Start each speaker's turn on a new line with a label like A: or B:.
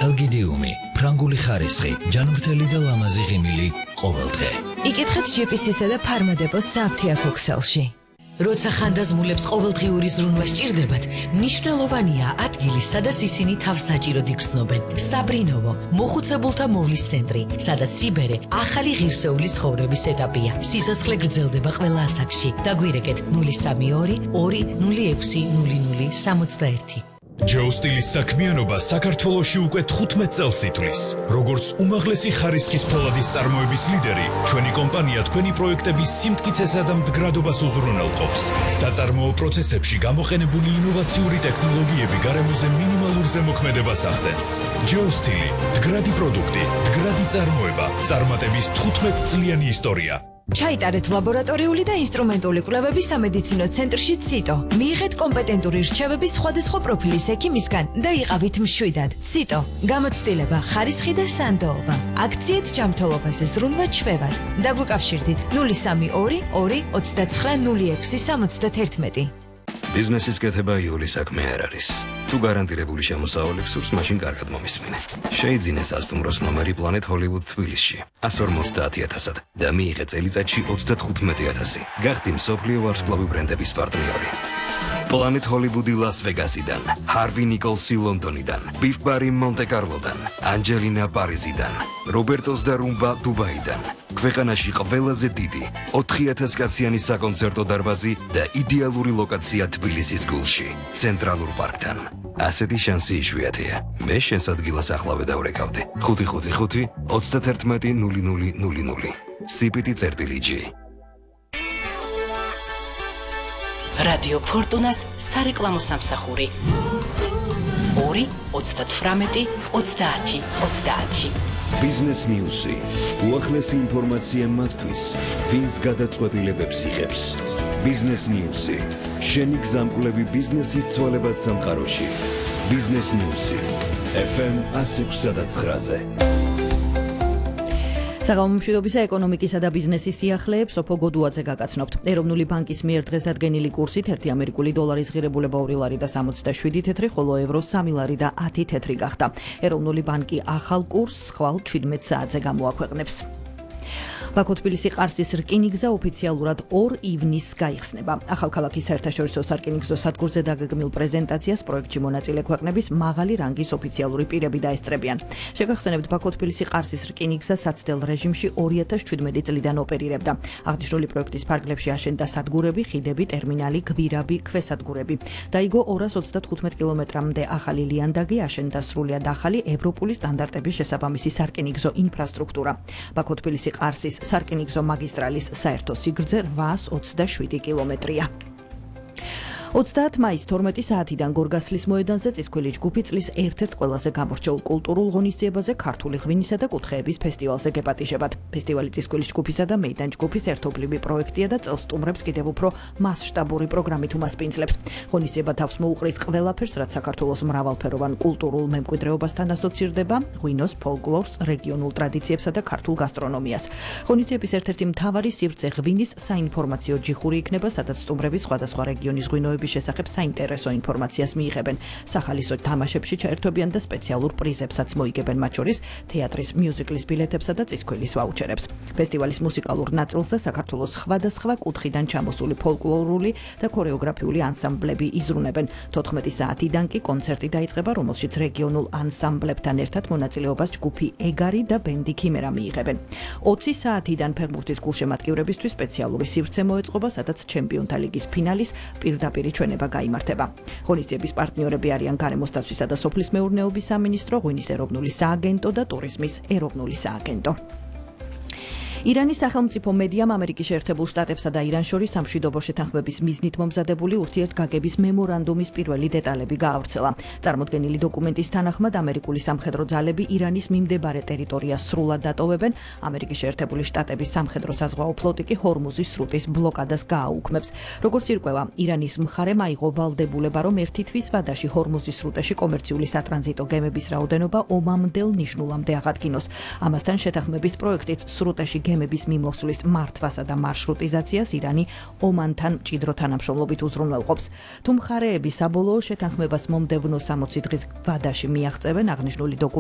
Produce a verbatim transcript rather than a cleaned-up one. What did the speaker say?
A: ელგიდიუმი, ფრანგული ხარისხი, ჯანმრთელი და ლამაზი ღიმილი ყოველდღე.
B: იკითხეთ ჯი პი სი-სა და ფარმადეპოს საფთია ქოქსელში. როცა ხანდაზმულებს ყოველდღიური ზრუნვა სჭირდებათ, მნიშვნელოვანია ადგილი, სადაც ისინი თავს საჭიროდ იგრძნობენ. საბრინოვო, მოხუცებულთა მოვლის ცენტრი, სადაც სიბერე ახალი ღირსეული ცხოვრების ეტაპია. სიცოცხლე გრძელდება ყველა ასაკში. დაგვირეკეთ ნული სამი ორი ორი ნული ექვსი ნული ნული სამოცდაერთი.
C: ჯეოსტილის საქმიანობა საქართველოში უკვე თხუთმეტ წელს ითვლის. როგორც უმაღლესი ხარისხის ფოლადის წარმოების ლიდერი, ჩვენი კომპანია თქვენი პროექტების სიმტკიცესა და მდგრადობას უზრუნველყოფს. საწარმოო პროცესებში გამოყენებული ინოვაციური ტექნოლოგიები გარემოზე მინიმალურ ზემოქმედებას ახდენს. ჯეოსტილი, მდგრადი პროდუქტი, მდგრადი წარმოება, წარმატების თხუთმეტ წლიანი ისტორია.
B: ჩაიტარეთ ლაბორატორიული და ინსტრუმენტული კვლევები სამედიცინო ცენტრში ციტო. მიიღეთ კომპეტენტური რჩევები სხვადასხვა პროფილის ექიმისგან და იყავით მშვიდად. ციტო. გამოცდილება, ხარისხი და სანდოობა. აქციეთ ჯანმრთელობაზე ზრუნვა ჩვევად. დაგვიკავშირდით ნული სამი ორი ორი ოცდაცხრა ნული ექვსი სამოცდათერთმეტი.
D: ბიზნესის კეთება იული საქმე არ არის. თუ გარანტირებული შემოსავლებს სურს, მაშინ კარგად მომისმინე. შეიძინე სასტუმროს ნომერი Planet Hollywood თბილისში ათას ორმოცდაათი ათასად და მიიღე წელიწადში ოცდათხუთმეტი ათასი. გახდი მსოფლიო ვარსკვლავი ბრენდების პარტნიორი. Planet Hollywood-ი ლას-ვეგასიდან, Harvey Nicholsი ლონდონიდან, Beef Bar-ი მონტე-კარლოდან, Angelina პარიზიდან, Roberto's და Rumba დუბაიდან. ქვეყანაში ყველაზე დიდი ოთხი ათას კაციანი საკონცერტო დარბაზი და იდეალური ლოკაცია თბილისის გულში, ცენტრალურ პარკთან. ასეთი შანსი იშვიათია. მე შენს ადგილას ახლავე დავრეკავდი. ხუთი ხუთი ხუთი ოცდათერთმეტი ნული ნული ნული ნული. სიპიტი წერტილი ჯი.
E: რადიო ფორტუნას სარეკლამო სამსახური ორი ოცდათვრამეტი ოცდაათი ოცდაათი.
F: ბიზნეს ნიუსი. უახლესი ინფორმაცია მათთვის, ვინც გადაწყვეტილებებს იღებს. ბიზნეს ნიუსი. შენი გზამკვლევი ბიზნესის ცვალებად სამყაროში. ბიზნეს ნიუსი. ეფ ემ ათას ექვსი და ცხრაზე.
G: საღამომშვიდობისა ეკონომიკისა და ბიზნესის სიახლეებს ოფო გოდუაძე გაგაცნობთ. ეროვნული ბანკის მიერ დღეს დადგენილი კურსით ერთი ამერიკული დოლარის ღირებულება ორი ლარი და სამოცდაშვიდი თეთრი, ხოლო ევრო სამი ლარი და ათი თეთრი გახდა. ეროვნული ბანკი ახალ კურსს ხვალ ჩვიდმეტ საათზე გამოაქვეყნებს. ბაქო-თბილისი-ყარსის რკინიგზა ოფიციალურად ორ ივნისს გაიხსნება. ახალქალაქის საერთაშორისო სარკინიგზო სადგურზე დაგეგმილ პრეზენტაციას პროექტში მონაწილე ქვეყნების მაღალი რანგის ოფიციალური პირები დაესწრებიან. შეგახსენებთ, ბაქო-თბილისი-ყარსის რკინიგზა საცდელ რეჟიმში ორი ათას შვიდმეტი წლიდან ოპერირებდა. აღნიშნული პროექტის ფარგლებში აშენდა სადგურები, ხიდები, ტერმინალი, გვირაბი, ქვესადგურები. დაიგო ორას ოცდათხუთმეტ კილომეტრამდე ახალი ლიანდაგი, აშენდა სრულიად ახალი ევროპული სტანდარტების შესაბამისი სარკინიგზო ინფრასტრუქტურა. ბაქო-თბილისი-ყარსის სარკინიგზო მაგისტრალის საერთო სიგრძე რვაას ოცდაშვიდი კილომეტრია. ოცდაათი მაისს თორმეტი საათიდან გორგასლის მოედანზე წისქვილი ჯგუფი წლის ერთ-ერთ ყველაზე გამორჩეულ კულტურულ ღონისძიებაზე ქართული ღვინისა და კუთხეების ფესტივალზე გეპატიჟებათ. ფესტივალი წისქვილი ჯგუფისა და მეიდან ჯგუფის ერთობლივი პროექტია და წელს სტუმრებს კიდევ უფრო მასშტაბური პროგრამით უმასპინძლებს. ღონისძიება თავს მოუყრის ყველაფერს, რაც საქართველოს მრავალფეროვან კულტურულ მემკვიდრეობასთან ასოცირდება, ღვინოს, ფოლკლორს, რეგიონულ ტრადიციებსა და ქართულ გასტრონომიას. ღონისძიების ერთ-ერთი მთავარი სივრცე ღვინის საინფორმაციო ჯიხური იქნება, სადაც სტუმრები სხვადასხვა რეგიონის ღვინოების შესახებ საინტერესო ინფორმაციას მიიღებენ. სახალისო თამაშებში ჩაერთვებიან და სპეციალურ პრიზებსაც მოიგებენ, მათ შორის თეატრის, მიუზიკლის ბილეთებსა და წისქვილის ვაუჩერებს. ფესტივალის მუსიკალურ ნაწილზე საქართველოს სხვადასხვა კუთხიდან ჩამოსული ფოლკლორული და ქორეოგრაფიული ანსამბლები იზრუნებენ. თოთხმეტი საათიდან კი კონცერტი დაიწყება, რომელშიც რეგიონულ ანსამბლებთან ერთად მონაწილეობას ჯგუფი ეგარი და ბენდი ქიმერა მიიღებენ. ოცი საათიდან ფეხბურთის გულშემატკივრებისთვის სპეციალური სივრცე მოეწყობა, სადაც ჩემპიონთა ლიგის ფინალის პირდაპირ ჩვენება გაიმართება. ღონისძიების პარტნიორები არიან გარემოს დაცვისა და სოფლის მეურნეობის სამინისტრო, ღვინის ეროვნული სააგენტო და ტურიზმის ეროვნული სააგენტო. ირანის სახელმწიფო მედიამ ამერიკის შეერთებულ შტატებსა და ირანს შორის სამშვიდობო შეთანხმების მიზნით მომზადებული ურთიერთგაგების მემორანდუმის პირველი დეტალები გაავრცელა. წარმოდგენილი დოკუმენტის თანახმად ამერიკული სამხედრო ძალები ირანის მიმდებარე ტერიტორიას სრულად დატოვებენ, ამერიკის შეერთებული შტატების სამხედრო საზღვაო ფლოტი კი ჰორმუზის სრუტის ბლოკადას გააუქმებს. როგორც ირკვევა, ირანის მხარემ აიღო ვალდებულება, რომ ერთი თვის ვადაში ჰორმუზის სრუტეში კომერციული სატრანზიტო გემების რაოდენობა ომამდელ ნიშნულამდე აღადგინოს. ამასთან შეთანხმების პროექტით სრუტეში გემების მიმოსვლის მართვასა და მარშრუტიზაციას ირანი ომანთან მჭიდრო თანამშრომლობით უზრუნველყოფს. თუ მხარეები საბოლოო შეთანხმებას მომდევნო სამოცი დღის ვადაში მიაღწევენ, აღნიშნული